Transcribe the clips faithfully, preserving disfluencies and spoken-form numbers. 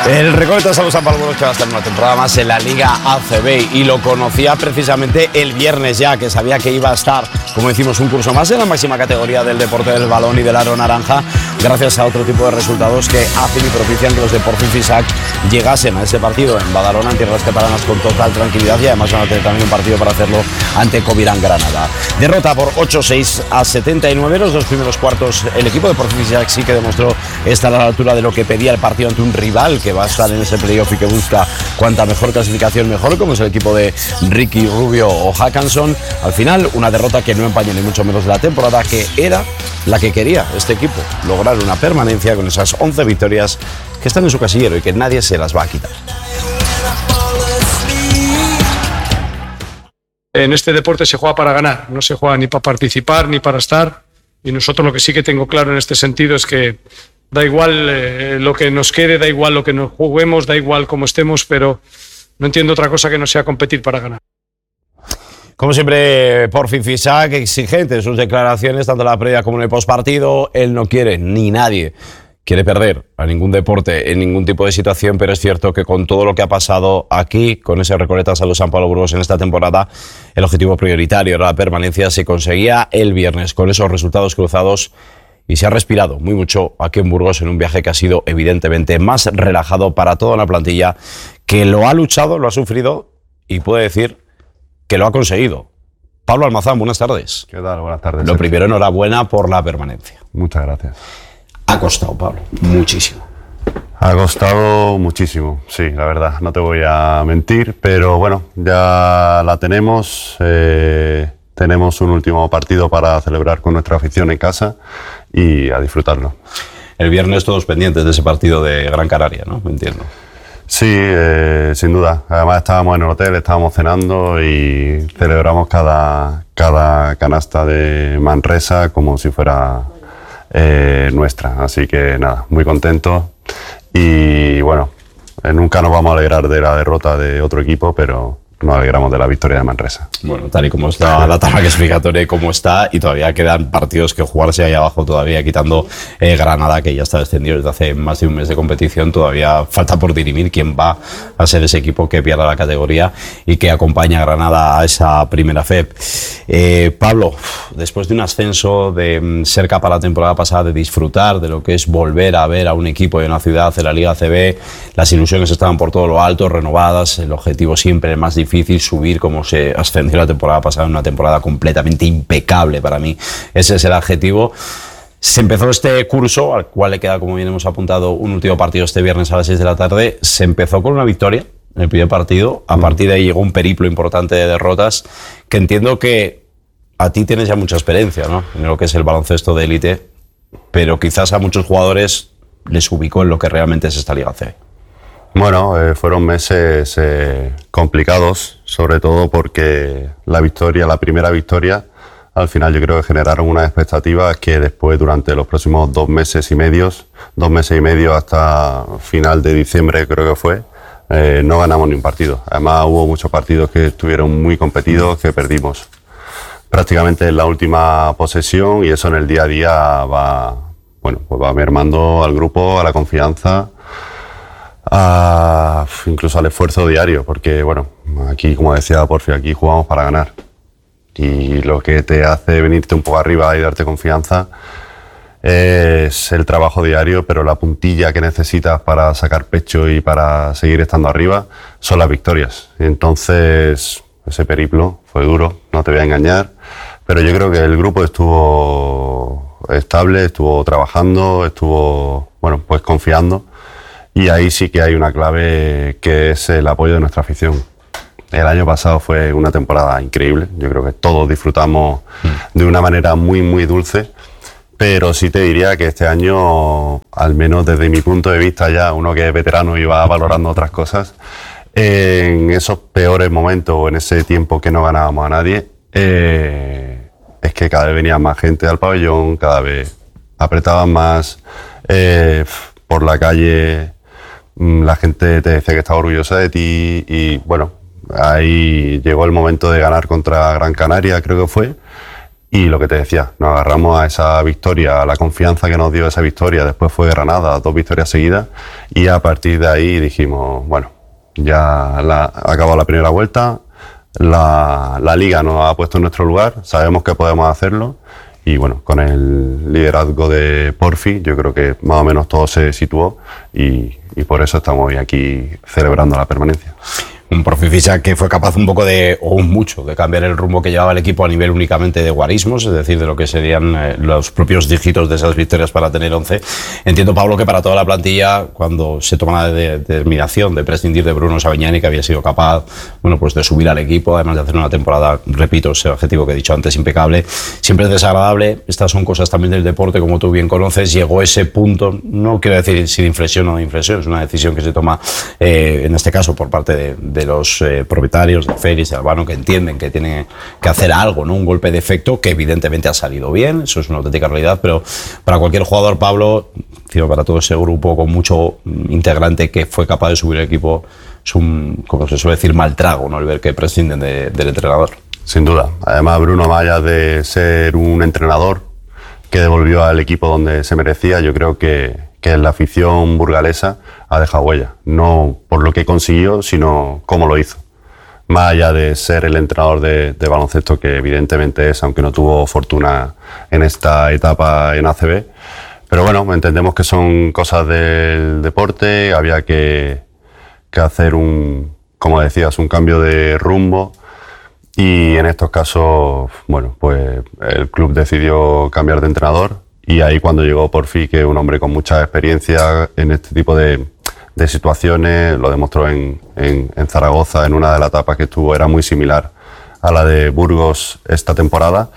El Recoletas Salud San Pablo que va a estar una temporada más en la Liga A C B y lo conocía precisamente el viernes ya, que sabía que iba a estar, como decimos, un curso más en la máxima categoría del deporte del balón y del aro naranja, gracias a otro tipo de resultados que hacen y propician que los de Porfi Fisac llegasen a ese partido en Badalona, en tierras catalanas, con total tranquilidad, y además van a tener también un partido para hacerlo ante Covirán Granada. Derrota por ocho seis a setenta y nueve, los dos primeros cuartos el equipo de Porfi Fisac sí que demostró estar a la altura de lo que pedía el partido ante un rival que va a estar en ese playoff y que busca cuanta mejor clasificación mejor, como es el equipo de Ricky Rubio o Hackanson. Al final, una derrota que no empaña ni mucho menos la temporada, que era la que quería este equipo, lograr una permanencia con esas once victorias que están en su casillero y que nadie se las va a quitar. En este deporte se juega para ganar, no se juega ni para participar ni para estar, y nosotros lo que sí que tengo claro en este sentido es que da igual eh, lo que nos quede, da igual lo que nos juguemos, da igual cómo estemos, pero no entiendo otra cosa que no sea competir para ganar. Como siempre, Porfi Fisac exigente en sus declaraciones, tanto en la previa como en el postpartido. Él no quiere, ni nadie quiere perder a ningún deporte en ningún tipo de situación, pero es cierto que con todo lo que ha pasado aquí, con ese Recoletas Salud San Pablo Burgos en esta temporada, el objetivo prioritario era la permanencia, se conseguía el viernes con esos resultados cruzados. Y se ha respirado muy mucho aquí en Burgos en un viaje que ha sido evidentemente más relajado para toda la plantilla, que lo ha luchado, lo ha sufrido y puede decir que lo ha conseguido. Pablo Almazán, buenas tardes. ¿Qué tal? Buenas tardes. Lo Sergio. Primero, enhorabuena por la permanencia. Muchas gracias. Ha costado, Pablo, muchísimo. Ha costado muchísimo, sí, la verdad, no te voy a mentir, pero bueno, ya la tenemos. Eh... Tenemos un último partido para celebrar con nuestra afición en casa y a disfrutarlo. El viernes todos pendientes de ese partido de Gran Canaria, ¿no? Me entiendo. Sí, eh, sin duda. Además estábamos en el hotel, estábamos cenando y celebramos cada, cada canasta de Manresa como si fuera eh, nuestra. Así que nada, muy contentos y bueno, nunca nos vamos a alegrar de la derrota de otro equipo, pero nos alegramos de la victoria de Manresa. Bueno, tal y como está la tabla clasificatoria y cómo está, y todavía quedan partidos que jugarse ahí abajo todavía, quitando eh, Granada, que ya está descendido desde hace más de un mes de competición. Todavía falta por dirimir quién va a ser ese equipo que pierda la categoría y que acompaña a Granada a esa primera F E P. Eh, Pablo, después de un ascenso, de ser capaz la temporada pasada de disfrutar de lo que es volver a ver a un equipo de una ciudad en la Liga A C B, las ilusiones estaban por todo lo alto, renovadas, el objetivo siempre el más difícil, subir como se ascendió la temporada pasada, en una temporada completamente impecable para mí. Ese es el adjetivo. Se empezó este curso, al cual le queda, como bien hemos apuntado, un último partido este viernes a las seis de la tarde. Se empezó con una victoria en el primer partido. A partir de ahí llegó un periplo importante de derrotas, que entiendo que a ti tienes ya mucha experiencia, ¿no?, en lo que es el baloncesto de élite, pero quizás a muchos jugadores les ubicó en lo que realmente es esta Liga C. Bueno, eh, fueron meses eh, complicados, sobre todo porque la victoria, la primera victoria, al final yo creo que generaron unas expectativas que después, durante los próximos dos meses y medios, dos meses y medio hasta final de diciembre creo que fue, eh, no ganamos ni un partido. Además hubo muchos partidos que estuvieron muy competidos, que perdimos prácticamente en la última posesión, y eso en el día a día va, bueno, pues va mermando al grupo, a la confianza, a, incluso al esfuerzo diario, porque bueno, aquí, como decía Porfi, aquí jugamos para ganar, y lo que te hace venirte un poco arriba y darte confianza es el trabajo diario, pero la puntilla que necesitas para sacar pecho y para seguir estando arriba son las victorias. Entonces ese periplo fue duro, no te voy a engañar, pero yo creo que el grupo estuvo estable, estuvo trabajando, estuvo, bueno, pues confiando. Y ahí sí que hay una clave, que es el apoyo de nuestra afición. El año pasado fue una temporada increíble, yo creo que todos disfrutamos de una manera muy, muy dulce, pero sí te diría que este año, al menos desde mi punto de vista ya, uno que es veterano y va valorando otras cosas, en esos peores momentos o en ese tiempo que no ganábamos a nadie, eh, es que cada vez venía más gente al pabellón, cada vez apretaban más eh, por la calle. La gente te decía que estaba orgullosa de ti y bueno, ahí llegó el momento de ganar contra Gran Canaria, creo que fue, Y lo que te decía, nos agarramos a esa victoria, a la confianza que nos dio esa victoria. Después fue Granada, dos victorias seguidas, y a partir de ahí dijimos, bueno, ya la, acabó la primera vuelta, la, la Liga nos ha puesto en nuestro lugar, sabemos que podemos hacerlo, y bueno, con el liderazgo de Porfi, yo creo que más o menos todo se situó, y, y por eso estamos hoy aquí celebrando la permanencia. Un Porfi Fisac que fue capaz un poco de, o mucho, de cambiar el rumbo que llevaba el equipo a nivel únicamente de guarismos, es decir, de lo que serían eh, los propios dígitos de esas victorias para tener once. Entiendo, Pablo, que para toda la plantilla, cuando se toma la de, de, determinación de prescindir de Bruno Savignani, que había sido capaz, bueno, pues de subir al equipo, además de hacer una temporada, repito, ese objetivo que he dicho antes, impecable, siempre es desagradable. Estas son cosas también del deporte, como tú bien conoces. Llegó ese punto, no quiero decir si de inflexión o de inflexión, es una decisión que se toma, eh, en este caso, por parte de, de los eh, propietarios de Félix, de Albano, que entienden que tienen que hacer algo, ¿no? Un golpe de efecto que evidentemente ha salido bien, eso es una auténtica realidad, pero para cualquier jugador, Pablo, para todo ese grupo con mucho integrante que fue capaz de subir el equipo, es un, como se suele decir, mal trago, ¿no? El ver que prescinden de, del entrenador. Sin duda. Además, Bruno, más allá de ser un entrenador que devolvió al equipo donde se merecía, yo creo que, que la afición burgalesa ha dejado huella, no por lo que consiguió, sino cómo lo hizo. Más allá de ser el entrenador de, de baloncesto que evidentemente es, aunque no tuvo fortuna en esta etapa en A C B. Pero bueno, entendemos que son cosas del deporte, había que, que hacer un, como decías, un cambio de rumbo. Y en estos casos, bueno, pues el club decidió cambiar de entrenador, y ahí cuando llegó Porfi, que es un hombre con mucha experiencia en este tipo de, de situaciones, lo demostró en, en, en Zaragoza, en una de las etapas que estuvo, era muy similar a la de Burgos esta temporada,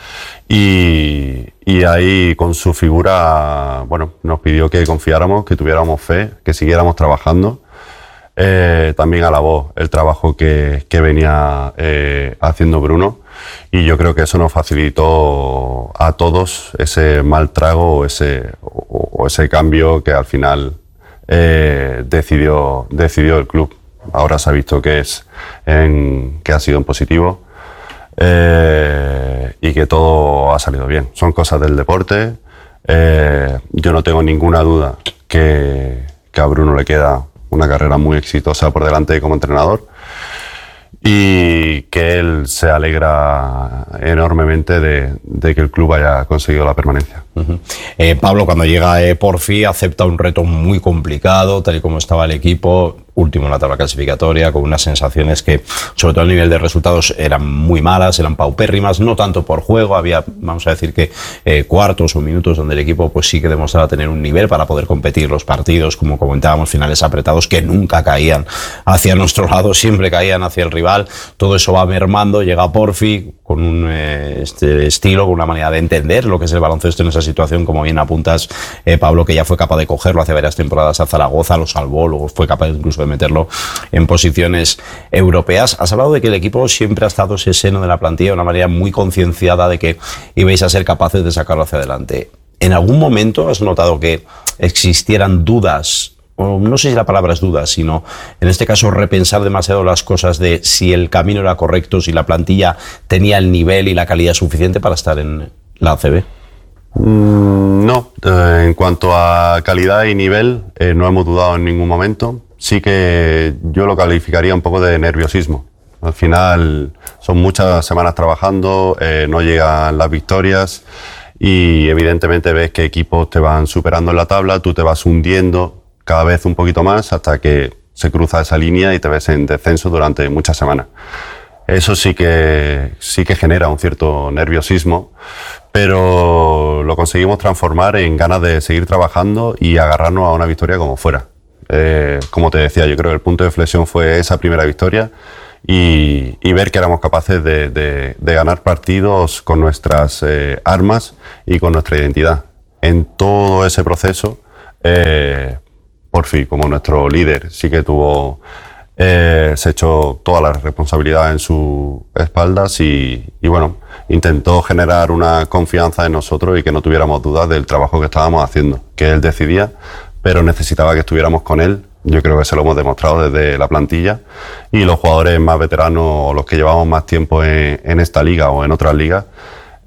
y, y ahí con su figura, bueno, nos pidió que confiáramos, que tuviéramos fe, que siguiéramos trabajando. Eh, también alabó el trabajo que, que venía eh, haciendo Bruno, y yo creo que eso nos facilitó a todos ese mal trago o ese, o, o ese cambio que al final eh, decidió, decidió el club. Ahora se ha visto que, es en, que ha sido en positivo eh, y que todo ha salido bien. Son cosas del deporte. Eh, yo no tengo ninguna duda que, que a Bruno le queda una carrera muy exitosa por delante como entrenador, y que él se alegra enormemente de, de que el club haya conseguido la permanencia. Uh-huh. eh, Pablo, cuando llega eh, Porfi, acepta un reto muy complicado, tal y como estaba el equipo, último en la tabla clasificatoria, con unas sensaciones que, sobre todo a nivel de resultados, eran muy malas, eran paupérrimas, no tanto por juego, había, vamos a decir que eh, cuartos o minutos donde el equipo pues sí que demostraba tener un nivel para poder competir los partidos, como comentábamos, finales apretados que nunca caían hacia nuestro lado, siempre caían hacia el rival. Todo eso va mermando, llega Porfi con un eh, este estilo, con una manera de entender lo que es el baloncesto en esa situación, como bien apuntas, eh, Pablo, que ya fue capaz de cogerlo hace varias temporadas a Zaragoza, lo salvó, luego fue capaz incluso de meterlo en posiciones europeas. Has hablado de que el equipo siempre ha estado ese seno de la plantilla de una manera muy concienciada de que ibais a ser capaces de sacarlo hacia adelante. ¿En algún momento has notado que existieran dudas, o no sé si la palabra es dudas, sino en este caso repensar demasiado las cosas de si el camino era correcto, si la plantilla tenía el nivel y la calidad suficiente para estar en la A C B? Mm, no, eh, en cuanto a calidad y nivel, eh, no hemos dudado en ningún momento. Sí que yo lo calificaría un poco de nerviosismo. Al final son muchas semanas trabajando, eh, no llegan las victorias, y evidentemente ves que equipos te van superando en la tabla, tú te vas hundiendo cada vez un poquito más hasta que se cruza esa línea y te ves en descenso durante muchas semanas. Eso sí que, sí que genera un cierto nerviosismo, pero lo conseguimos transformar en ganas de seguir trabajando y agarrarnos a una victoria como fuera. Eh, como te decía, yo creo que el punto de inflexión fue esa primera victoria, y, y ver que éramos capaces de, de, de ganar partidos con nuestras eh, armas y con nuestra identidad. En todo ese proceso, eh, Porfi, como nuestro líder, sí que tuvo, eh, se echó toda la responsabilidad en sus espaldas, y, y bueno, intentó generar una confianza en nosotros y que no tuviéramos dudas del trabajo que estábamos haciendo, que él decidía, pero necesitaba que estuviéramos con él. Yo creo que se lo hemos demostrado desde la plantilla, y los jugadores más veteranos o los que llevamos más tiempo en, en esta liga o en otras ligas,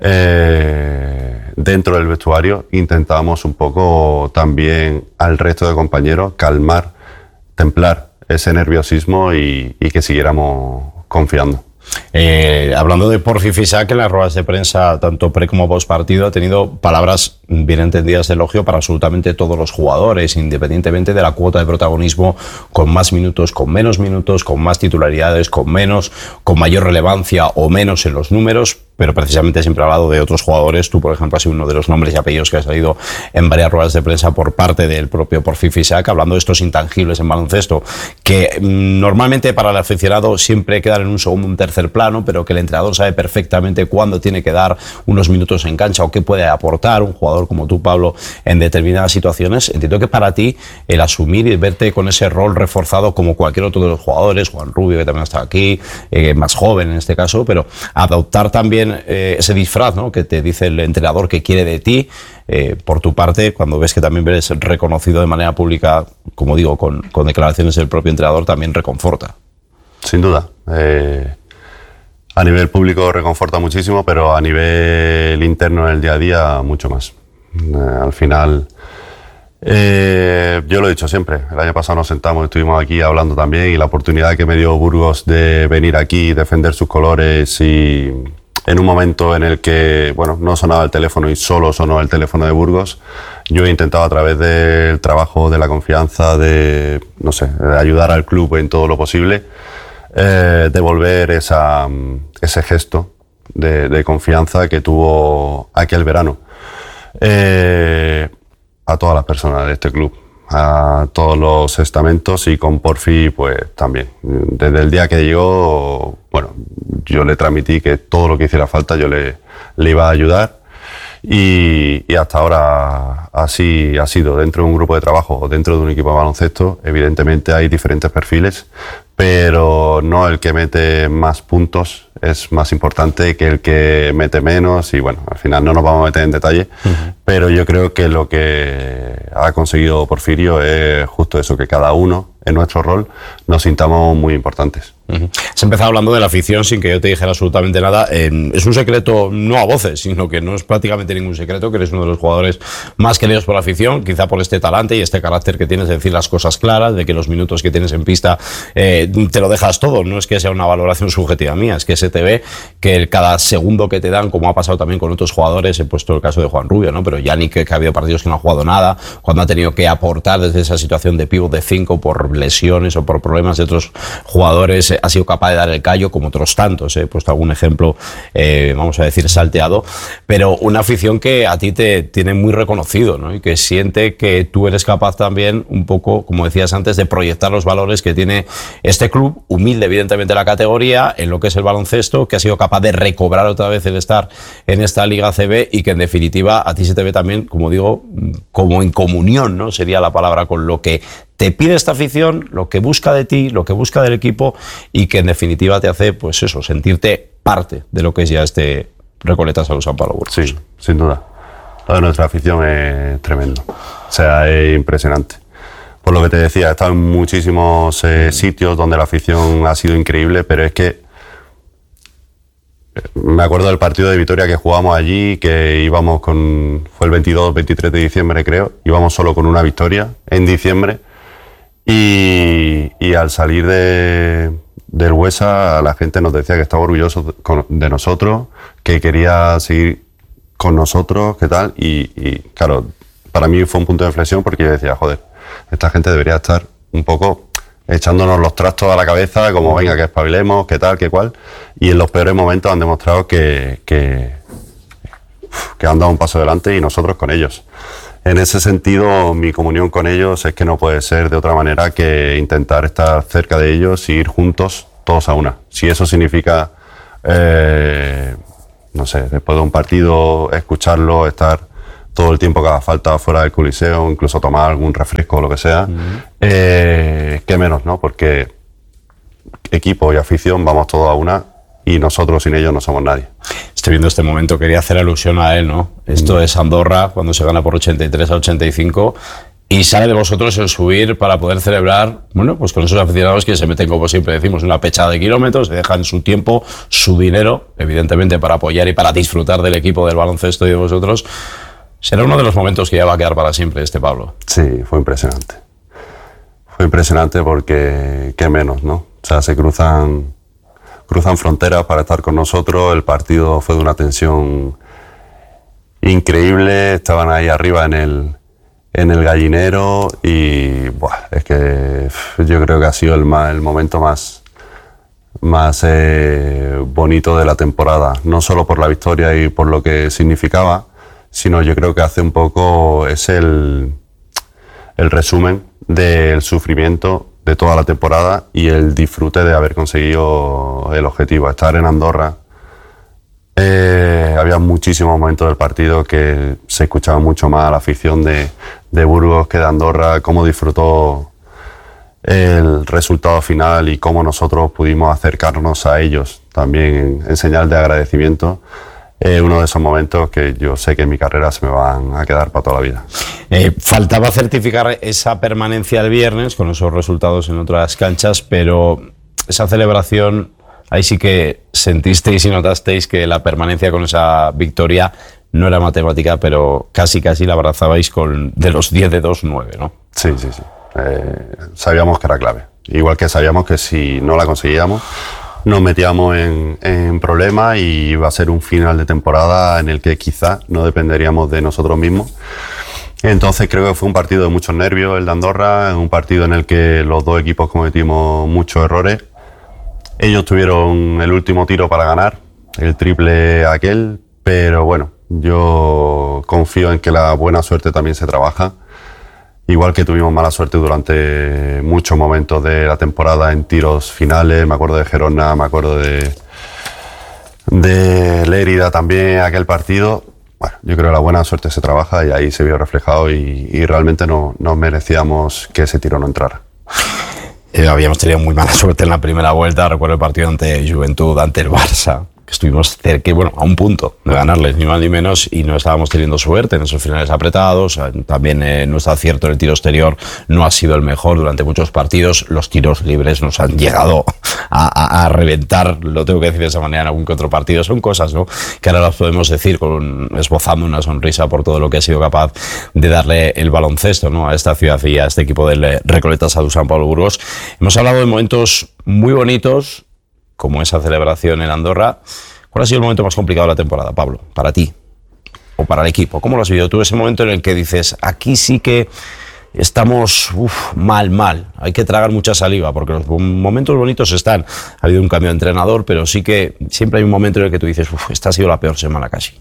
eh, dentro del vestuario intentamos un poco también al resto de compañeros calmar, templar ese nerviosismo y, y que siguiéramos confiando. Eh, hablando de Porfi Fisac, en las ruedas de prensa, tanto pre como post partido, ha tenido palabras bien entendidas de elogio para absolutamente todos los jugadores, independientemente de la cuota de protagonismo, con más minutos, con menos minutos, con más titularidades, con menos, con mayor relevancia o menos en los números, pero precisamente siempre ha hablado de otros jugadores. Tú, por ejemplo, has sido uno de los nombres y apellidos que ha salido en varias ruedas de prensa por parte del propio Porfi Fisac, hablando de estos intangibles en baloncesto, que mmm, normalmente para el aficionado siempre quedan en un segundo, un tercer plano, pero que el entrenador sabe perfectamente cuándo tiene que dar unos minutos en cancha o qué puede aportar un jugador como tú, Pablo, en determinadas situaciones. Entiendo que para ti el asumir y verte con ese rol reforzado como cualquier otro de los jugadores, Juan Rubio, que también está aquí, eh, más joven en este caso, pero adoptar también eh, ese disfraz, ¿no?, que te dice el entrenador que quiere de ti, eh, por tu parte, cuando ves que también eres reconocido de manera pública, como digo, con, con declaraciones del propio entrenador, también reconforta. Sin duda. Eh... A nivel público reconforta muchísimo, pero a nivel interno en el día a día mucho más. Eh, al final, eh, yo lo he dicho siempre, el año pasado nos sentamos, estuvimos aquí hablando también, y la oportunidad que me dio Burgos de venir aquí, defender sus colores, y en un momento en el que, bueno, no sonaba el teléfono y solo sonó el teléfono de Burgos, yo he intentado a través del trabajo, de la confianza, de, no sé, de ayudar al club en todo lo posible, Eh, devolver esa, ese gesto de, de confianza que tuvo aquel verano eh, a todas las personas de este club, a todos los estamentos, y con Porfi pues también. Desde el día que llegó, bueno, yo le transmití que todo lo que hiciera falta yo le, le iba a ayudar, y, y hasta ahora así ha sido. Dentro de un grupo de trabajo o dentro de un equipo de baloncesto, evidentemente hay diferentes perfiles, pero no el que mete más puntos es más importante que el que mete menos, y bueno, al final no nos vamos a meter en detalle, uh-huh. pero yo creo que lo que ha conseguido Porfirio es justo eso, que cada uno en nuestro rol nos sintamos muy importantes. Uh-huh. Has empezado hablando de la afición sin que yo te dijera absolutamente nada. Eh, es un secreto no a voces, sino que no es prácticamente ningún secreto, que eres uno de los jugadores más queridos por la afición, quizá por este talante y este carácter que tienes de decir las cosas claras, de que los minutos que tienes en pista eh, te lo dejas todo. No es que sea una valoración subjetiva mía, es que se te ve que cada segundo que te dan, como ha pasado también con otros jugadores, he puesto el caso de Juan Rubio, ¿no? Pero Yannick, que ha habido partidos que no ha jugado nada, cuando ha tenido que aportar desde esa situación de pívot de cinco por lesiones o por problemas de otros jugadores, eh, ha sido capaz de dar el callo, como otros tantos. He puesto algún ejemplo, eh, vamos a decir, salteado, pero una afición que a ti te tiene muy reconocido, ¿no? Y que siente que tú eres capaz también, un poco, como decías antes, de proyectar los valores que tiene este club, humilde evidentemente la categoría, en lo que es el baloncesto, que ha sido capaz de recobrar otra vez el estar en esta Liga A C B, y que en definitiva a ti se te ve también, como digo, como en comunión, ¿no? Sería la palabra, con lo que te pide esta afición, lo que busca de ti, lo que busca del equipo, y que en definitiva te hace, pues eso, sentirte parte de lo que es ya este Recoletas Salud San Pablo Burgos. Sí, sin duda. Lo de nuestra afición es tremendo. O sea, es impresionante. Por lo que te decía, he estado en muchísimos eh, mm. sitios donde la afición ha sido increíble, pero es que me acuerdo del partido de Vitoria que jugamos allí, que íbamos con, fue el veintidós, veintitrés de diciembre creo, íbamos solo con una victoria en diciembre, y, y al salir de, del Huesa la gente nos decía que estaba orgulloso de nosotros, que quería seguir con nosotros, qué tal, y, y claro, para mí fue un punto de inflexión, porque yo decía, joder, esta gente debería estar un poco echándonos los trastos a la cabeza, como venga, que espabilemos, qué tal, qué cual, y en los peores momentos han demostrado que, que, que han dado un paso adelante, y nosotros con ellos. En ese sentido, mi comunión con ellos es que no puede ser de otra manera que intentar estar cerca de ellos y ir juntos, todos a una. Si eso significa, eh, no sé, después de un partido, escucharlo, estar todo el tiempo que haga falta fuera del Coliseo, incluso tomar algún refresco o lo que sea, uh-huh. eh, qué menos, ¿no? Porque equipo y afición vamos todos a una, y nosotros sin ellos no somos nadie. Estoy viendo este momento, quería hacer alusión a él, ¿no? Esto uh-huh. es Andorra, cuando se gana por ochenta y tres a ochenta y cinco, Y sale de vosotros el subir para poder celebrar, bueno, pues con esos aficionados que se meten, como siempre decimos, una pechada de kilómetros, se dejan su tiempo, su dinero, evidentemente para apoyar y para disfrutar del equipo del baloncesto y de vosotros. Será uno de los momentos que ya va a quedar para siempre este Pablo. Sí, fue impresionante. Fue impresionante porque, qué menos, ¿no? O sea, se cruzan, cruzan fronteras para estar con nosotros. El partido fue de una tensión increíble. Estaban ahí arriba en el, en el gallinero y buah, es que yo creo que ha sido el, más, el momento más, más eh, bonito de la temporada. No solo por la victoria y por lo que significaba, sino yo creo que hace un poco, es el, el resumen del sufrimiento de toda la temporada y el disfrute de haber conseguido el objetivo. Estar en Andorra, eh, había muchísimos momentos del partido que se escuchaba mucho más a la afición de, de Burgos que de Andorra, cómo disfrutó el resultado final y cómo nosotros pudimos acercarnos a ellos también en, en señal de agradecimiento. Eh, uno de esos momentos que yo sé que en mi carrera se me van a quedar para toda la vida. Eh, faltaba certificar esa permanencia el viernes con esos resultados en otras canchas, pero esa celebración, ahí sí que sentisteis y notasteis que la permanencia con esa victoria no era matemática, pero casi casi la abrazabais con de los diez de dos, nueve, ¿no? Sí, sí, sí. Eh, sabíamos que era clave. Igual que sabíamos que si no la conseguíamos, nos metíamos en, en problemas y iba a ser un final de temporada en el que quizá no dependeríamos de nosotros mismos. Entonces creo que fue un partido de muchos nervios el de Andorra, un partido en el que los dos equipos cometimos muchos errores. Ellos tuvieron el último tiro para ganar, el triple aquel, pero bueno, yo confío en que la buena suerte también se trabaja. Igual que tuvimos mala suerte durante muchos momentos de la temporada en tiros finales, me acuerdo de Gerona, me acuerdo de, de Lérida también, aquel partido. Bueno, yo creo que la buena suerte se trabaja y ahí se vio reflejado y, y realmente no, no merecíamos que ese tiro no entrara. Eh, habíamos tenido muy mala suerte en la primera vuelta, recuerdo el partido ante Juventud, ante el Barça, que estuvimos cerca, bueno, a un punto de ganarles, ni más ni menos, y no estábamos teniendo suerte en esos finales apretados. También eh, nuestro acierto en el tiro exterior no ha sido el mejor durante muchos partidos. Los tiros libres nos han llegado a, a, a reventar, lo tengo que decir de esa manera, en algún que otro partido. Son cosas, ¿no?, que ahora las podemos decir con, esbozando una sonrisa por todo lo que ha sido capaz de darle el baloncesto, ¿no?, a esta ciudad y a este equipo del Recoletas Sadurní San Pablo Burgos. Hemos hablado de momentos muy bonitos, como esa celebración en Andorra. ¿Cuál ha sido el momento más complicado de la temporada, Pablo, para ti o para el equipo? ¿Cómo lo has vivido tú, ese momento en el que dices, aquí sí que estamos uf, mal, mal, hay que tragar mucha saliva, porque los momentos bonitos están, ha habido un cambio de entrenador, pero sí que siempre hay un momento en el que tú dices, uf, esta ha sido la peor semana casi?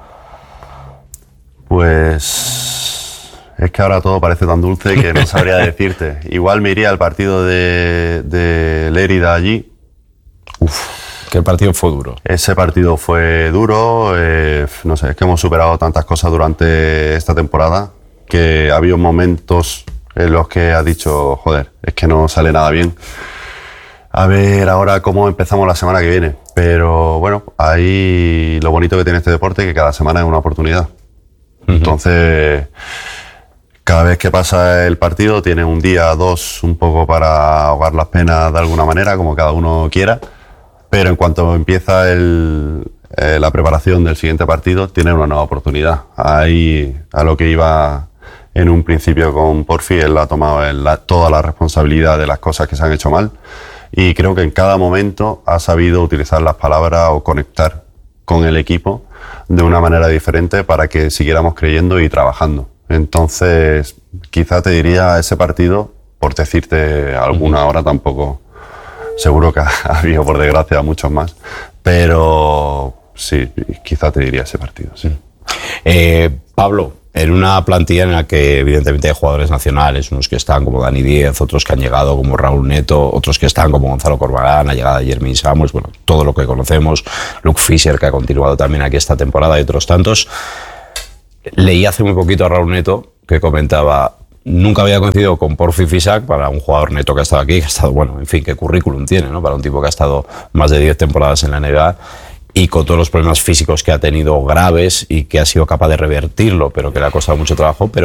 Pues es que ahora todo parece tan dulce que no sabría decirte. Igual me iría al partido de, de Lérida allí. Uf, que el partido fue duro. Ese partido fue duro, eh, no sé, es que hemos superado tantas cosas durante esta temporada que ha habido momentos en los que has dicho, joder, es que no sale nada bien. A ver ahora cómo empezamos la semana que viene. Pero bueno, ahí lo bonito que tiene este deporte es que cada semana es una oportunidad. Uh-huh. Entonces, cada vez que pasa el partido tiene un día, dos, un poco para ahogar las penas de alguna manera, como cada uno quiera. Pero en cuanto empieza el, eh, la preparación del siguiente partido, tiene una nueva oportunidad. Ahí, a lo que iba en un principio con Porfi, él ha tomado el, la, toda la responsabilidad de las cosas que se han hecho mal. Y creo que en cada momento ha sabido utilizar las palabras o conectar con el equipo de una manera diferente para que siguiéramos creyendo y trabajando. Entonces, quizá te diría ese partido, por decirte alguna hora tampoco... Seguro que ha habido, por desgracia, muchos más. Pero sí, quizá te diría ese partido, sí. Eh, Pablo, en una plantilla en la que evidentemente hay jugadores nacionales, unos que están como Dani Díez, otros que han llegado como Raúl Neto, otros que están como Gonzalo Corbalán, la llegada de Jeremy Samuels, bueno, todo lo que conocemos, Luke Fisher, que ha continuado también aquí esta temporada, y otros tantos. Leí hace muy poquito a Raúl Neto que comentaba... Nunca había coincidido con Porfi Fisac, para un jugador neto que ha estado aquí, que ha estado, bueno, en fin, qué currículum tiene, ¿no?, para un tipo que ha estado más de diez temporadas en la N B A y con todos los problemas físicos que ha tenido graves y que ha sido capaz de revertirlo, pero que le ha costado mucho trabajo. Pero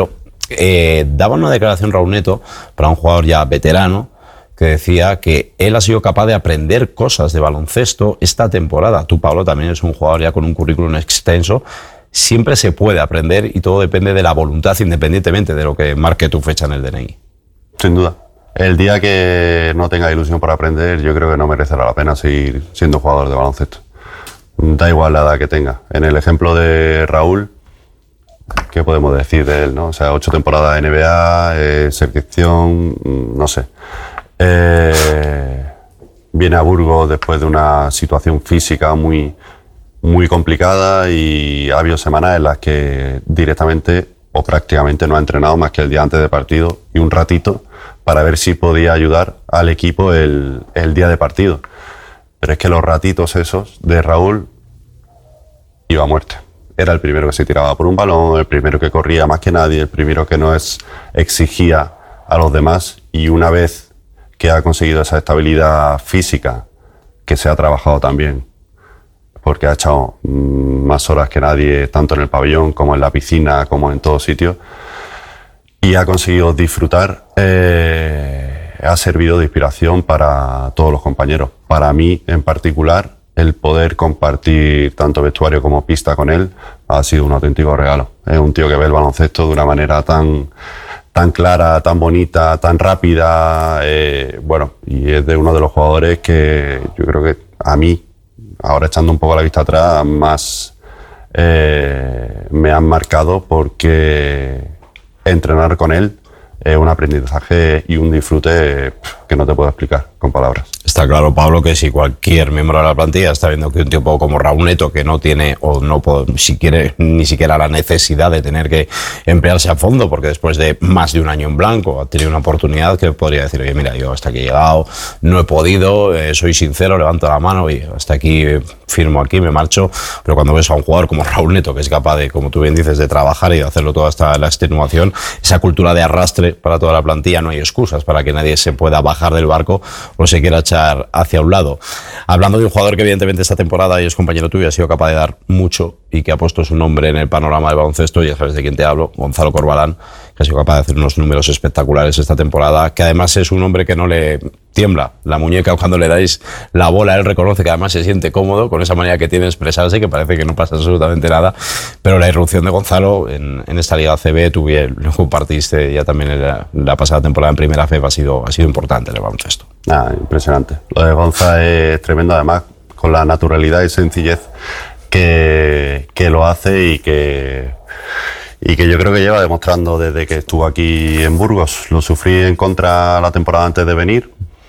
Eh, daba una declaración Raúl Neto para un jugador ya veterano que decía que él ha sido capaz de aprender cosas de baloncesto esta temporada. Tú, Pablo, también eres un jugador ya con un currículum extenso. Siempre se puede aprender y todo depende de la voluntad, independientemente de lo que marque tu fecha en el D N I. Sin duda. El día que no tenga ilusión por aprender, yo creo que no merecerá la pena seguir siendo jugador de baloncesto. Da igual la edad que tenga. En el ejemplo de Raúl, ¿qué podemos decir de él, no? O sea, ocho temporadas de N B A, eh, selección, no sé. Eh, viene a Burgos después de una situación física muy, muy complicada y ha habido semanas en las que directamente o prácticamente no ha entrenado más que el día antes de partido y un ratito para ver si podía ayudar al equipo el, el día de partido. Pero es que los ratitos esos de Raúl iba a muerte. Era el primero que se tiraba por un balón, el primero que corría más que nadie, el primero que no es, exigía a los demás, y una vez que ha conseguido esa estabilidad física, que se ha trabajado también, porque ha echado más horas que nadie, tanto en el pabellón como en la piscina, como en todos sitios, y ha conseguido disfrutar, eh, ha servido de inspiración para todos los compañeros. Para mí, en particular, el poder compartir tanto vestuario como pista con él ha sido un auténtico regalo. Es un tío que ve el baloncesto de una manera tan, tan clara, tan bonita, tan rápida, eh, bueno, y es de uno de los jugadores que yo creo que a mí, ahora echando un poco la vista atrás, más eh, me han marcado, porque entrenar con él es un aprendizaje y un disfrute que no te puedo explicar con palabras. Está claro, Pablo, que si cualquier miembro de la plantilla está viendo que un tipo como Raúl Neto, que no tiene o no puede, si quiere, ni siquiera la necesidad de tener que emplearse a fondo, porque después de más de un año en blanco ha tenido una oportunidad, que podría decir, oye, mira, yo hasta aquí he llegado, no he podido, eh, soy sincero, levanto la mano y hasta aquí eh, firmo aquí, me marcho. Pero cuando ves a un jugador como Raúl Neto, que es capaz de, como tú bien dices, de trabajar y de hacerlo todo hasta la extenuación, esa cultura de arrastre para toda la plantilla, no hay excusas para que nadie se pueda bajar del barco o se quiera echar hacia un lado. Hablando de un jugador que evidentemente esta temporada, y es compañero tuyo, ha sido capaz de dar mucho y que ha puesto su nombre en el panorama del baloncesto, ya sabes de quién te hablo, Gonzalo Corbalán, que ha sido capaz de hacer unos números espectaculares esta temporada, que además es un hombre que no le tiembla la muñeca cuando le dais la bola. Él reconoce que además se siente cómodo con esa manera que tiene de expresarse, que parece que no pasa absolutamente nada. Pero la irrupción de Gonzalo en, en esta Liga A C B, tú bien lo compartiste ya también en la, la pasada temporada en Primera F E B, ha sido, ha sido importante en el baloncesto. Ah, impresionante. Lo de Gonza es tremendo, además, con la naturalidad y sencillez que, que lo hace y que, y que yo creo que lleva demostrando desde que estuvo aquí en Burgos. Lo sufrí en contra la temporada antes de venir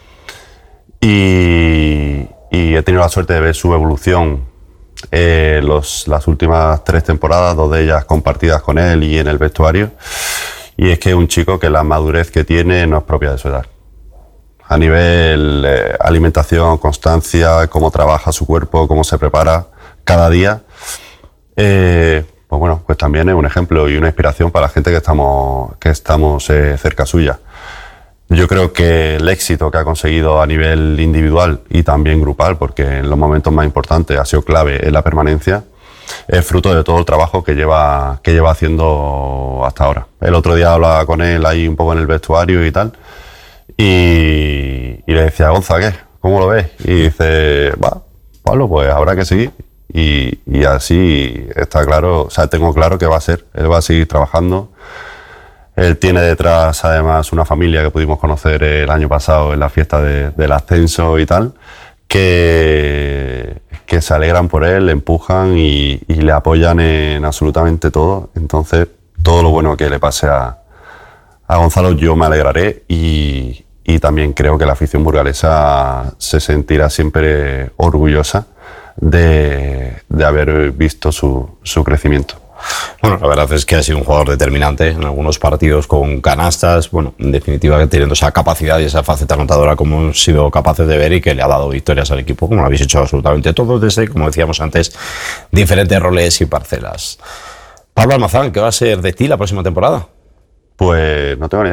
y, y he tenido la suerte de ver su evolución eh, los, las últimas tres temporadas, dos de ellas compartidas con él y en el vestuario. Y es que es un chico que la madurez que tiene no es propia de su edad. A nivel eh, alimentación, constancia, cómo trabaja su cuerpo, cómo se prepara cada día, eh, pues bueno, pues también es un ejemplo y una inspiración para la gente que estamos, que estamos eh, cerca suya. Yo creo que el éxito que ha conseguido a nivel individual y también grupal, porque en los momentos más importantes ha sido clave en la permanencia, es fruto de todo el trabajo que lleva, que lleva haciendo hasta ahora. El otro día hablaba con él ahí un poco en el vestuario y tal, y, y le decía, Gonza, ¿qué? ¿Cómo lo ves? Y dice, va, Pablo, pues habrá que seguir. Y, y así está claro, o sea, tengo claro que va a ser, él va a seguir trabajando. Él tiene detrás además una familia que pudimos conocer el año pasado en la fiesta de, del ascenso y tal, que, que se alegran por él, le empujan y, y le apoyan en absolutamente todo. Entonces, todo lo bueno que le pase a, a Gonzalo, yo me alegraré y, y también creo que la afición burgalesa se sentirá siempre orgullosa de, de haber visto su, su crecimiento. Bueno, la verdad es que ha sido un jugador determinante en algunos partidos con canastas, bueno, en definitiva teniendo esa capacidad y esa faceta anotadora como hemos sido capaces de ver y que le ha dado victorias al equipo, como lo habéis hecho absolutamente todos desde, como decíamos antes, diferentes roles y parcelas. Pablo Almazán, ¿qué va a ser de ti la próxima temporada? Pues no tengo ni idea.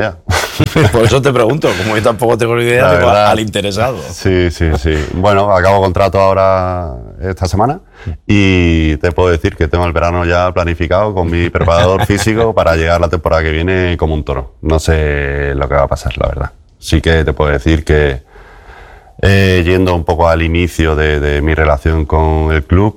Por eso te pregunto, como yo tampoco tengo ni idea, tengo al interesado. Sí, sí, sí. Bueno, acabo contrato ahora esta semana y te puedo decir que tengo el verano ya planificado con mi preparador físico para llegar la temporada que viene como un toro. No sé lo que va a pasar, la verdad. Sí que te puedo decir que eh, yendo un poco al inicio de, de mi relación con el club,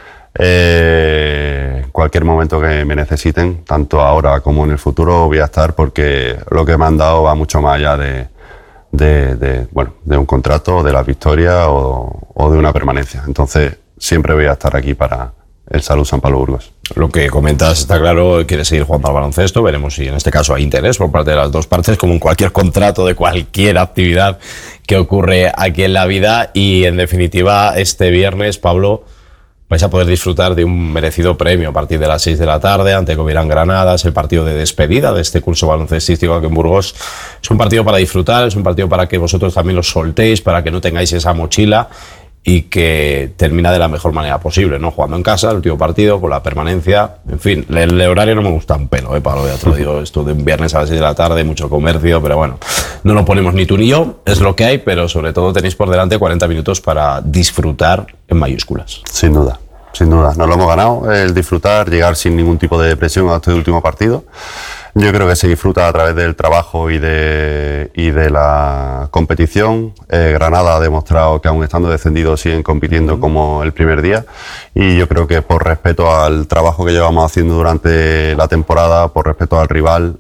Eh, cualquier momento que me necesiten, tanto ahora como en el futuro, voy a estar, porque lo que me han dado va mucho más allá de, de, de, bueno, de un contrato, de la victoria o, o de una permanencia. Entonces siempre voy a estar aquí para el Salud San Pablo Burgos. Lo que comentas está claro, quieres seguir jugando al baloncesto, veremos si en este caso hay interés por parte de las dos partes, como en cualquier contrato de cualquier actividad que ocurre aquí en la vida. Y en definitiva, este viernes, Pablo, vais a poder disfrutar de un merecido premio a partir de las seis de la tarde ante Covirán Granada. Es el partido de despedida de este curso baloncestístico aquí en Burgos. Es un partido para disfrutar, es un partido para que vosotros también lo soltéis, para que no tengáis esa mochila y que termina de la mejor manera posible, ¿no? Jugando en casa, el último partido, con la permanencia. En fin, el, el horario no me gusta un pelo, ¿eh, Pablo? Ya te lo digo, esto de un viernes a las seis de la tarde, mucho comercio, pero bueno, no lo ponemos ni tú ni yo, es lo que hay, pero sobre todo tenéis por delante cuarenta minutos para disfrutar en mayúsculas. Sin duda, sin duda. Nos lo hemos ganado, el disfrutar, llegar sin ningún tipo de presión a este último partido. Yo creo que se disfruta a través del trabajo y de, y de la competición. Eh, Granada ha demostrado que aún estando descendidos siguen compitiendo uh-huh. como el primer día, y yo creo que por respeto al trabajo que llevamos haciendo durante la temporada, por respeto al rival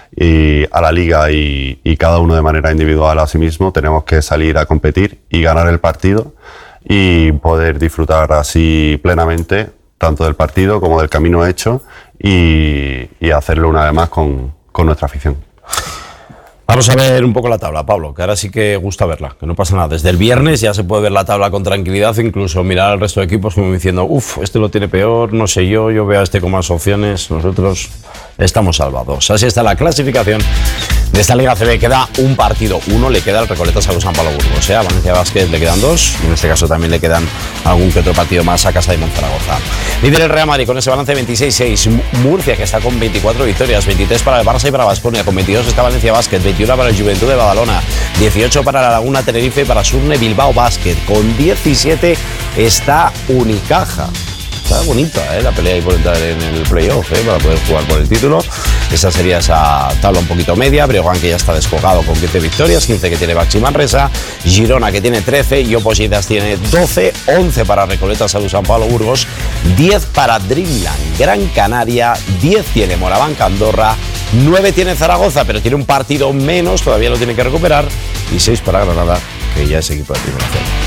y a la liga y, y cada uno de manera individual a sí mismo, tenemos que salir a competir y ganar el partido y poder disfrutar así plenamente tanto del partido como del camino hecho y, y hacerlo una vez más con, con nuestra afición. Vamos a ver un poco la tabla, Pablo, que ahora sí que gusta verla, que no pasa nada. Desde el viernes ya se puede ver la tabla con tranquilidad, incluso mirar al resto de equipos como diciendo, uff, este lo tiene peor, no sé yo, yo veo a este con más opciones, nosotros estamos salvados. Así está la clasificación de esta Liga C B. Queda un partido, uno le queda al Recoleta Salud San Pablo Burgos, ¿eh? A Valencia Basket le quedan dos, y en este caso también le quedan algún que otro partido más a Casa de Monzaragoza. Líder el Real Madrid con ese balance veintiséis seis, Murcia, que está con veinticuatro victorias, veintitrés para el Barça y para Baskonia, con veintidós está Valencia Basket, veintiuno para el Juventud de Badalona, dieciocho para la Laguna Tenerife y para Surne Bilbao Basket, con diecisiete está Unicaja. Está bonita, ¿eh? La pelea ahí por entrar en el playoff, ¿eh? Para poder jugar por el título. Esa sería esa tabla un poquito media. Breogán, que ya está descolgado con quince victorias, quince que tiene Baxi Manresa, Girona, que tiene trece, y Opositas tiene doce, once para Recoleta Salud San Pablo Burgos, diez para Dreamland Gran Canaria, diez tiene Moraván Andorra, nueve tiene Zaragoza, pero tiene un partido menos, todavía lo tiene que recuperar, y seis para Granada, que ya es equipo de primera zona.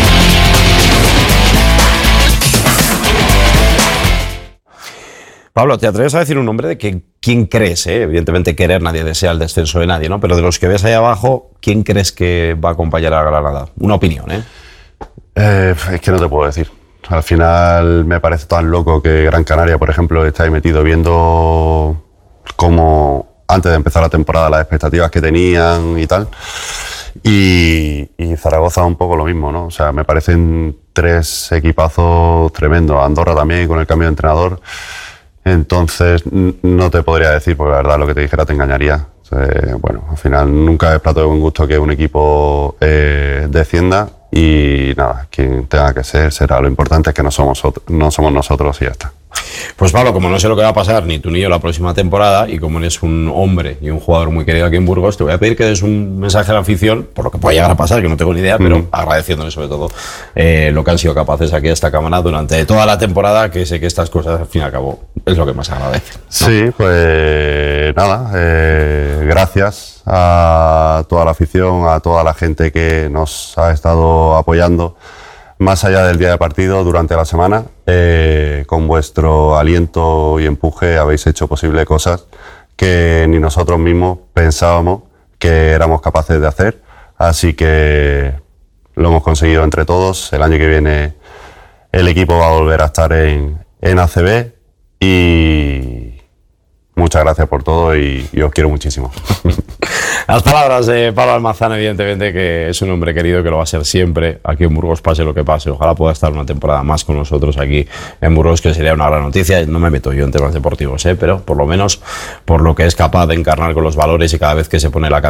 Pablo, ¿te atreves a decir un nombre de que, quién crees? Eh? Evidentemente querer, nadie desea el descenso de nadie, ¿no? Pero de los que ves ahí abajo, ¿quién crees que va a acompañar a Granada? Una opinión, ¿eh? eh es que no te puedo decir. Al final me parece tan loco que Gran Canaria, por ejemplo, está ahí metido viendo cómo antes de empezar la temporada las expectativas que tenían y tal. Y, y Zaragoza un poco lo mismo, ¿no? O sea, me parecen tres equipazos tremendos. Andorra también, con el cambio de entrenador. Entonces, no te podría decir, porque la verdad lo que te dijera te engañaría. Eh, bueno, al final nunca es plato de buen gusto que un equipo eh, descienda, y nada, quien tenga que ser será. Lo importante es que no somos, no somos nosotros y ya está. Pues Pablo, como no sé lo que va a pasar ni tú ni yo la próxima temporada, y como eres un hombre y un jugador muy querido aquí en Burgos, te voy a pedir que des un mensaje a la afición, por lo que pueda llegar a pasar, que no tengo ni idea, pero mm. agradeciéndole sobre todo eh, lo que han sido capaces aquí a esta cámara durante toda la temporada, que sé que estas cosas al fin y al cabo es lo que más agradece, ¿no? Sí, pues nada, eh, gracias a toda la afición, a toda la gente que nos ha estado apoyando más allá del día de partido durante la semana. Eh, con vuestro aliento y empuje habéis hecho posible cosas que ni nosotros mismos pensábamos que éramos capaces de hacer, así que lo hemos conseguido entre todos. El año que viene el equipo va a volver a estar en, en A C B, y muchas gracias por todo y, y os quiero muchísimo. Las palabras de Pablo Almazán, evidentemente, que es un hombre querido, que lo va a ser siempre aquí en Burgos, pase lo que pase. Ojalá pueda estar una temporada más con nosotros aquí en Burgos, que sería una gran noticia. No me meto yo en temas deportivos, ¿eh? Pero por lo menos por lo que es capaz de encarnar con los valores, y cada vez que se pone la